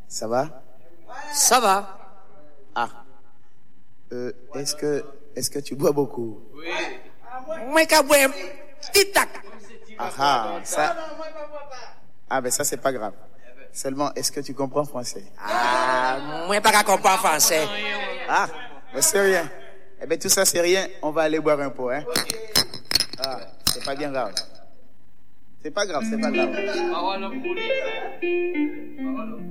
Ça va? Ça va. Ah. Est-ce que tu bois beaucoup? Oui. Moi, qu'à boire petit tac. Ah, ça. Ah, ben ça, c'est pas grave. Seulement, est-ce que tu comprends français? Ah, moi, pas qu'à comprendre français. Ah, ben c'est rien. Eh ben tout ça, c'est rien. On va aller boire un pot, hein? Ah, c'est pas bien grave. C'est pas grave, c'est pas grave.